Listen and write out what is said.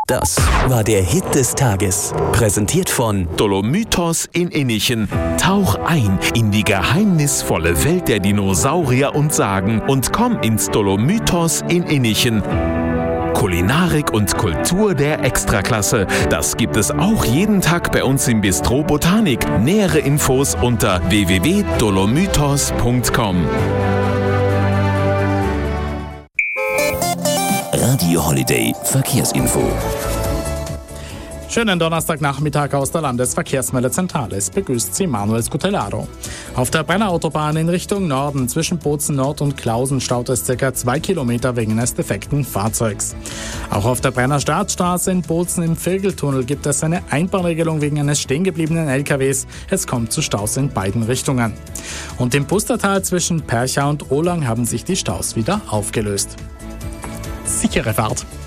Das war der Hit des Tages. Präsentiert von Dolomytos in Innichen. Tauch ein in die geheimnisvolle Welt der Dinosaurier und Sagen und komm ins Dolomytos in Innichen. Kulinarik und Kultur der Extraklasse. Das gibt es auch jeden Tag bei uns im Bistro Botanik. Nähere Infos unter www.dolomytos.com. Radio Holiday Verkehrsinfo. Schönen Donnerstagnachmittag aus der Landesverkehrsmeldung Zentrale. Es begrüßt Sie Manuel Scutellaro. Auf der Brenner Autobahn in Richtung Norden zwischen Bozen Nord und Klausen staut es ca. 2 Kilometer wegen eines defekten Fahrzeugs. Auch auf der Brenner Startstraße in Bozen im Virgeltunnel gibt es eine Einbahnregelung wegen eines stehengebliebenen LKWs. Es kommt zu Staus in beiden Richtungen. Und im Pustertal zwischen Percha und Ohlang haben sich die Staus wieder aufgelöst. Sichere Fahrt!